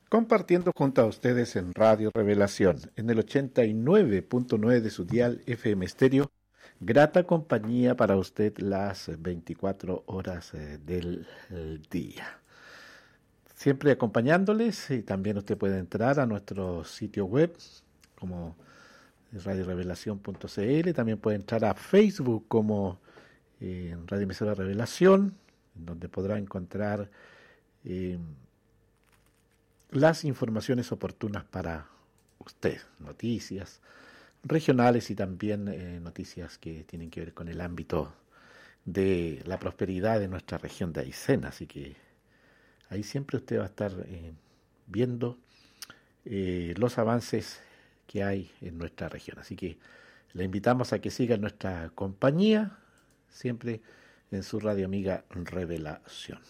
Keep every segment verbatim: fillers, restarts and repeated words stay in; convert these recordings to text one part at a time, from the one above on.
compartiendo junto a ustedes en Radio Revelación, en el ochenta y nueve punto nueve de su dial F M Estéreo. Grata compañía para usted las veinticuatro horas eh, del eh, día. Siempre acompañándoles, y también usted puede entrar a nuestro sitio web como radio revelación punto c l, también puede entrar a Facebook como eh, Radio Emisora Revelación, donde podrá encontrar eh, las informaciones oportunas para usted, noticias regionales y también eh, noticias que tienen que ver con el ámbito de la prosperidad de nuestra región de Aysén. Así que ahí siempre usted va a estar eh, viendo eh, los avances que hay en nuestra región. Así que le invitamos a que siga nuestra compañía, siempre en su radio amiga Revelación.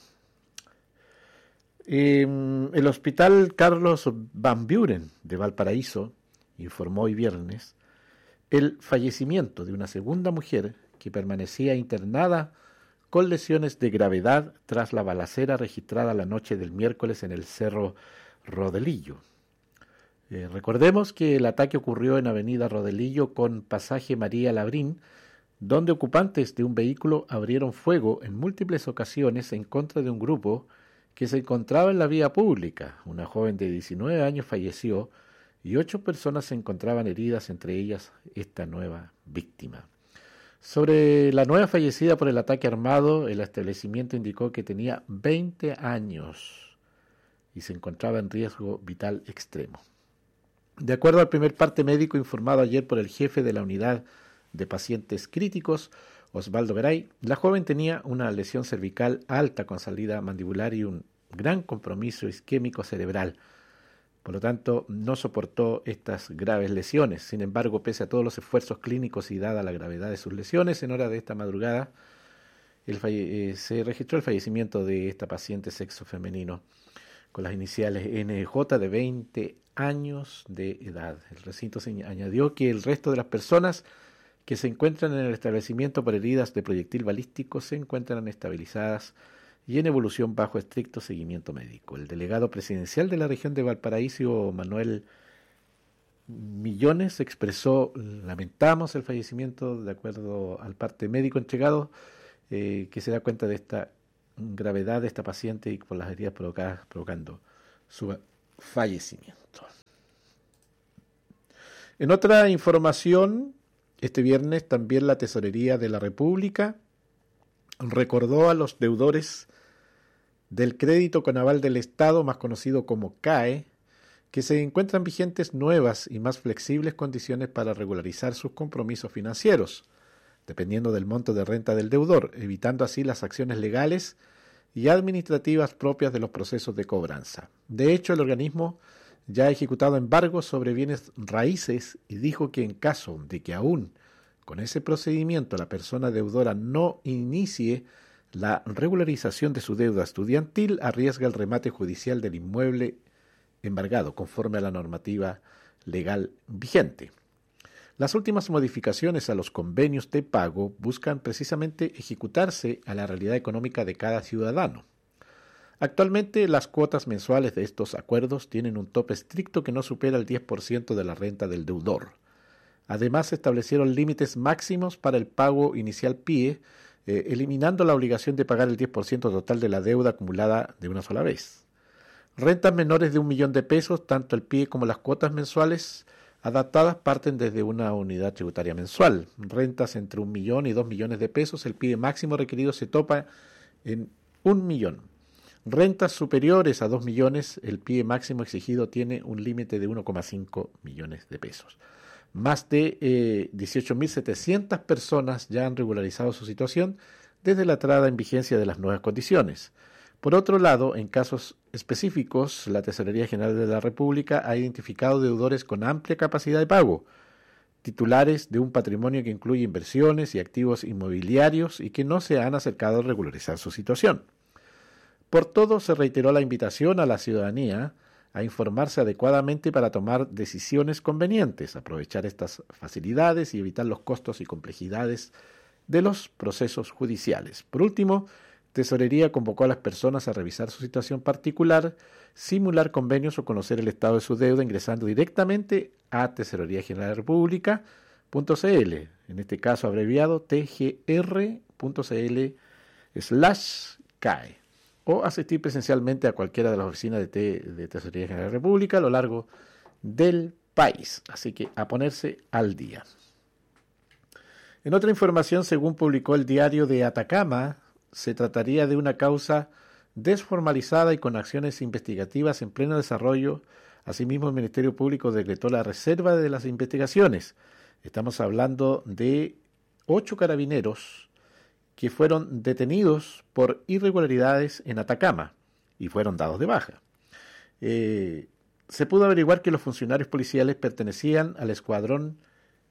Eh, el Hospital Carlos Van Buren de Valparaíso informó hoy viernes el fallecimiento de una segunda mujer que permanecía internada con lesiones de gravedad tras la balacera registrada la noche del miércoles en el Cerro Rodelillo. Eh, recordemos que el ataque ocurrió en Avenida Rodelillo con pasaje María Labrín, donde ocupantes de un vehículo abrieron fuego en múltiples ocasiones en contra de un grupo que se encontraba en la vía pública. Una joven de diecinueve años falleció y ocho personas se encontraban heridas, entre ellas esta nueva víctima. Sobre la nueva fallecida por el ataque armado, el establecimiento indicó que tenía veinte años y se encontraba en riesgo vital extremo. De acuerdo al primer parte médico informado ayer por el jefe de la unidad de pacientes críticos, Osvaldo Garay, la joven tenía una lesión cervical alta con salida mandibular y un gran compromiso isquémico cerebral. Por lo tanto, no soportó estas graves lesiones. Sin embargo, pese a todos los esfuerzos clínicos y dada la gravedad de sus lesiones, en hora de esta madrugada el falle- eh, se registró el fallecimiento de esta paciente sexo femenino con las iniciales N J de veinte años de edad. El recinto se añadió que el resto de las personas que se encuentran en el establecimiento por heridas de proyectil balístico se encuentran estabilizadas y en evolución bajo estricto seguimiento médico. El delegado presidencial de la región de Valparaíso, Manuel Millones, expresó: lamentamos el fallecimiento, de acuerdo al parte médico entregado, eh, que se da cuenta de esta gravedad de esta paciente y por las heridas provocadas, provocando su fallecimiento. En otra información, este viernes también la Tesorería de la República recordó a los deudores del crédito con aval del Estado, más conocido como C A E, que se encuentran vigentes nuevas y más flexibles condiciones para regularizar sus compromisos financieros, dependiendo del monto de renta del deudor, evitando así las acciones legales y administrativas propias de los procesos de cobranza. De hecho, el organismo ya ha ejecutado embargos sobre bienes raíces y dijo que en caso de que aún con ese procedimiento la persona deudora no inicie la regularización de su deuda estudiantil, arriesga el remate judicial del inmueble embargado, conforme a la normativa legal vigente. Las últimas modificaciones a los convenios de pago buscan precisamente ejecutarse a la realidad económica de cada ciudadano. Actualmente, las cuotas mensuales de estos acuerdos tienen un tope estricto que no supera el diez por ciento de la renta del deudor. Además, se establecieron límites máximos para el pago inicial P I E, eh, eliminando la obligación de pagar el diez por ciento total de la deuda acumulada de una sola vez. Rentas menores de un millón de pesos, tanto el P I E como las cuotas mensuales adaptadas parten desde una unidad tributaria mensual. Rentas entre un millón y dos millones de pesos, el P I E máximo requerido se topa en un millón. Rentas superiores a dos millones, el P I E máximo exigido tiene un límite de uno coma cinco millones de pesos. Más de eh, dieciocho mil setecientas personas ya han regularizado su situación desde la entrada en vigencia de las nuevas condiciones. Por otro lado, en casos específicos, la Tesorería General de la República ha identificado deudores con amplia capacidad de pago, titulares de un patrimonio que incluye inversiones y activos inmobiliarios y que no se han acercado a regularizar su situación. Por todo, se reiteró la invitación a la ciudadanía a informarse adecuadamente para tomar decisiones convenientes, aprovechar estas facilidades y evitar los costos y complejidades de los procesos judiciales. Por último, Tesorería convocó a las personas a revisar su situación particular, simular convenios o conocer el estado de su deuda ingresando directamente a Tesorería General de la República punto c l, en este caso abreviado t g r punto c l slash c a e, o asistir presencialmente a cualquiera de las oficinas de, te, de Tesorería General de la República a lo largo del país. Así que a ponerse al día. En otra información, según publicó el diario de Atacama, se trataría de una causa desformalizada y con acciones investigativas en pleno desarrollo. Asimismo, el Ministerio Público decretó la reserva de las investigaciones. Estamos hablando de ocho carabineros que fueron detenidos por irregularidades en Atacama y fueron dados de baja. Eh, se pudo averiguar que los funcionarios policiales pertenecían al escuadrón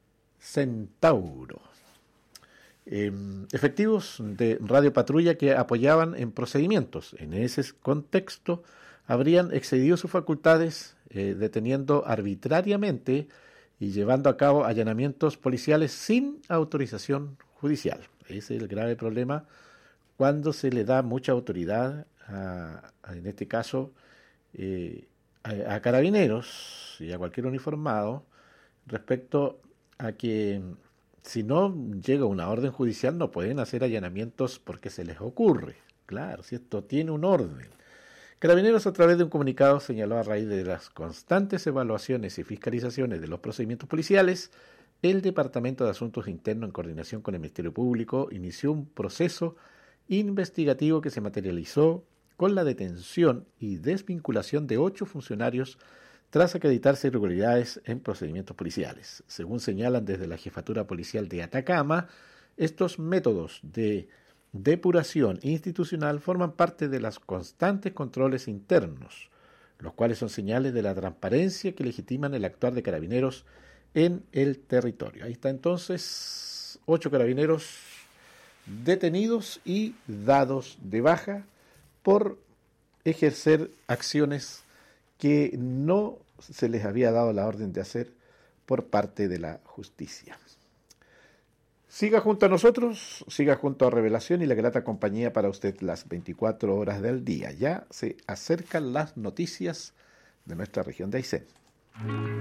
Centauro. Eh, efectivos de radio patrulla que apoyaban en procedimientos. En ese contexto, habrían excedido sus facultades eh, deteniendo arbitrariamente y llevando a cabo allanamientos policiales sin autorización judicial. Ese es el grave problema cuando se le da mucha autoridad, a, a, en este caso, eh, a, a carabineros y a cualquier uniformado respecto a que si no llega una orden judicial no pueden hacer allanamientos porque se les ocurre. Claro, si esto tiene un orden. Carabineros, a través de un comunicado, señaló a raíz de las constantes evaluaciones y fiscalizaciones de los procedimientos policiales, el Departamento de Asuntos Internos, en coordinación con el Ministerio Público, inició un proceso investigativo que se materializó con la detención y desvinculación de ocho funcionarios tras acreditarse irregularidades en procedimientos policiales. Según señalan desde la Jefatura Policial de Atacama, estos métodos de depuración institucional forman parte de los constantes controles internos, los cuales son señales de la transparencia que legitiman el actuar de carabineros en el territorio. Ahí está entonces, ocho carabineros detenidos y dados de baja por ejercer acciones que no se les había dado la orden de hacer por parte de la justicia. Siga junto a nosotros, siga junto a Revelación y la grata compañía para usted las veinticuatro horas del día. Ya se acercan las noticias de nuestra región de Aysén.